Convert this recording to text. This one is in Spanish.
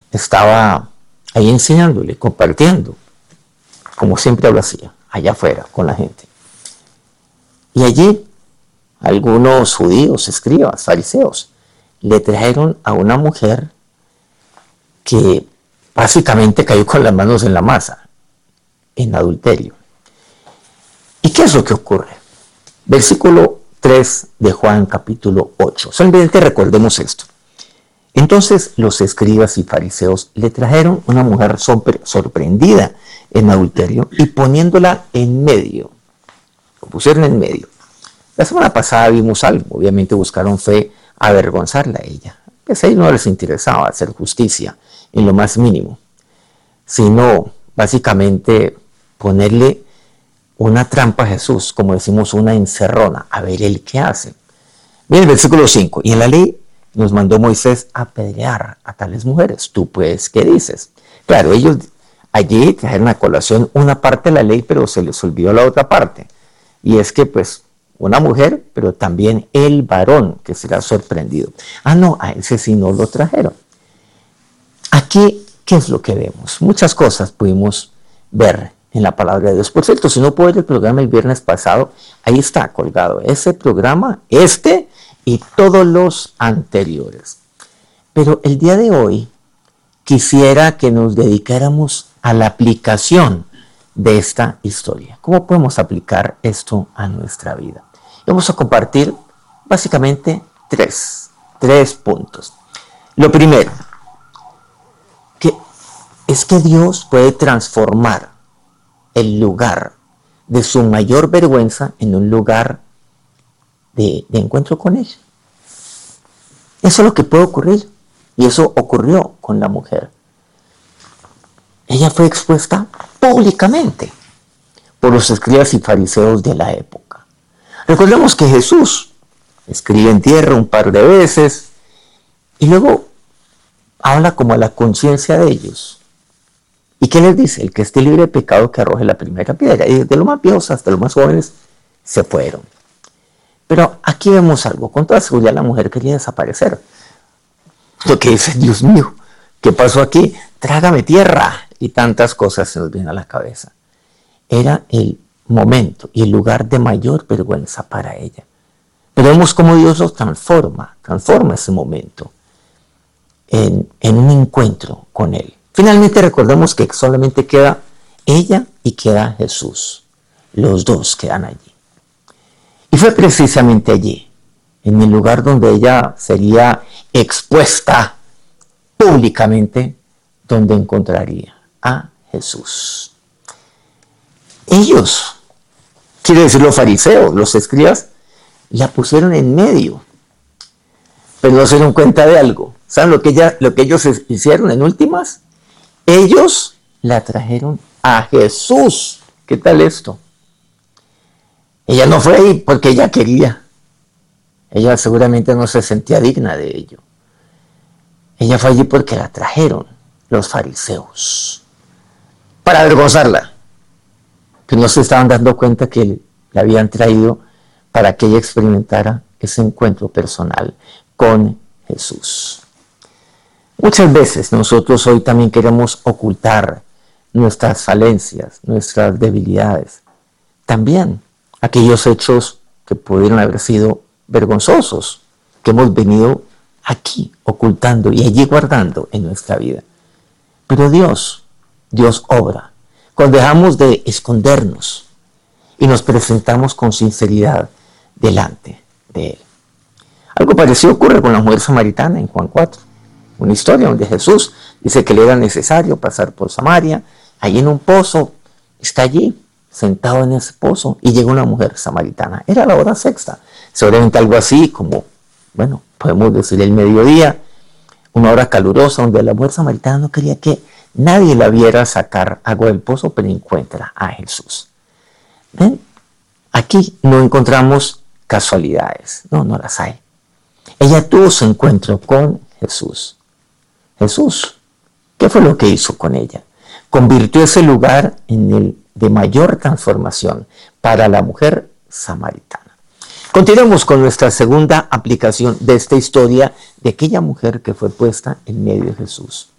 estaba ahí enseñándole, compartiendo, como siempre lo hacía, allá afuera con la gente. Y allí algunos judíos, escribas, fariseos, le trajeron a una mujer que básicamente cayó con las manos en la masa, en adulterio. ¿Y qué es lo que ocurre? Versículo 3 de Juan capítulo 8. Solamente recordemos esto. Entonces los escribas y fariseos le trajeron una mujer sorprendida en adulterio y poniéndola en medio. Lo pusieron en medio. La semana pasada vimos algo. Obviamente buscaron fe avergonzarla a ella. Pues a ellos no les interesaba hacer justicia en lo más mínimo, sino básicamente ponerle una trampa a Jesús, como decimos, una encerrona, a ver él qué hace. Miren el versículo 5. Y en la ley nos mandó Moisés a apedrear a tales mujeres. ¿Tú pues qué dices? Claro, ellos allí trajeron a colación una parte de la ley, pero se les olvidó la otra parte. Y es que pues una mujer, pero también el varón que será sorprendido. Ah, no, a ese sí no lo trajeron. Aquí, ¿qué es lo que vemos? Muchas cosas pudimos ver en la palabra de Dios. Por cierto, si no puedo ver el programa el viernes pasado, ahí está colgado ese programa, y todos los anteriores. Pero el día de hoy quisiera que nos dedicáramos a la aplicación de esta historia. ¿Cómo podemos aplicar esto a nuestra vida? Vamos a compartir básicamente tres puntos. Lo primero, es que Dios puede transformar el lugar de su mayor vergüenza en un lugar de encuentro con Él. Eso es lo que puede ocurrir. Y eso ocurrió con la mujer. Ella fue expuesta públicamente por los escribas y fariseos de la época. Recordemos que Jesús escribe en tierra un par de veces y luego habla como a la conciencia de ellos. ¿Y qué les dice? El que esté libre de pecado que arroje la primera piedra. Y desde los más viejos hasta los más jóvenes se fueron. Pero aquí vemos algo. Con toda seguridad la mujer quería desaparecer. Lo que dice, Dios mío, ¿qué pasó aquí? Trágame tierra. Y tantas cosas se nos vienen a la cabeza. Era el momento y el lugar de mayor vergüenza para ella. Pero vemos cómo Dios lo transforma ese momento en un encuentro con Él. Finalmente recordemos que solamente queda ella y queda Jesús. Los dos quedan allí. Y fue precisamente allí, en el lugar donde ella sería expuesta públicamente, donde encontraría a Jesús. Ellos, quiere decir los fariseos, los escribas, la pusieron en medio. Pero no se dieron cuenta de algo. ¿Saben lo que ellos hicieron en últimas? Ellos la trajeron a Jesús. ¿Qué tal esto? Ella no fue ahí porque ella quería. Ella seguramente no se sentía digna de ello. Ella fue allí porque la trajeron los fariseos para avergonzarla. Que no se estaban dando cuenta que la habían traído para que ella experimentara ese encuentro personal con Jesús. Muchas veces nosotros hoy también queremos ocultar nuestras falencias, nuestras debilidades. También aquellos hechos que pudieron haber sido vergonzosos, que hemos venido aquí ocultando y allí guardando en nuestra vida. Pero Dios obra. Cuando dejamos de escondernos y nos presentamos con sinceridad delante de Él. Algo parecido ocurre con la mujer samaritana en Juan 4. Una historia donde Jesús dice que le era necesario pasar por Samaria. Allí en un pozo, está allí, sentado en ese pozo, y llega una mujer samaritana. Era la hora sexta. Seguramente algo así como, podemos decir el mediodía, una hora calurosa, donde la mujer samaritana no quería que nadie la viera sacar agua del pozo, pero encuentra a Jesús. ¿Ven? Aquí no encontramos casualidades. No las hay. Ella tuvo su encuentro con Jesús. Jesús, ¿qué fue lo que hizo con ella? Convirtió ese lugar en el de mayor transformación para la mujer samaritana. Continuemos con nuestra segunda aplicación de esta historia de aquella mujer que fue puesta en medio de Jesús.